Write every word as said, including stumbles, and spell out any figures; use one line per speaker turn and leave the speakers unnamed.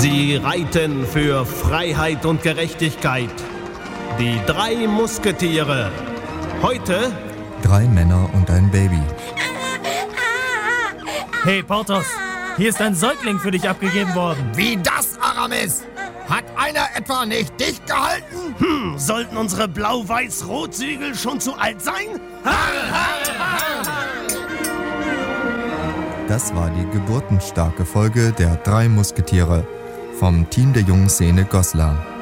Sie reiten für Freiheit und Gerechtigkeit. Die drei Musketiere. Heute
drei Männer und ein Baby.
Hey Porthos, hier ist ein Säugling für dich abgegeben worden.
Wie das, Aramis? Hat einer etwa nicht dicht gehalten?
Hm, sollten unsere Blau-Weiß-Rot-Siegel schon zu alt sein?
Das war die geburtenstarke Folge der drei Musketiere vom Team der Jungen Szene Goslar.